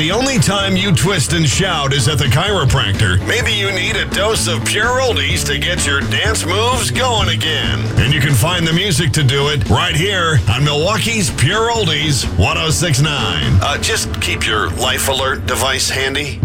If the only time you twist and shout is at the chiropractor, maybe you need a dose of pure oldies to get your dance moves going again. And you can find the music to do it right here on Milwaukee's Pure Oldies 106.9. Just keep your Life Alert device handy.